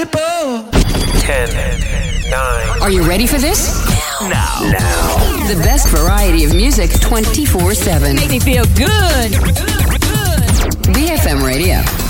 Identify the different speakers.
Speaker 1: people.
Speaker 2: 10, 9.
Speaker 3: Are you ready for this?
Speaker 2: Now.
Speaker 3: The best variety of music 24/7.
Speaker 4: Make me feel good.
Speaker 3: BFM Radio.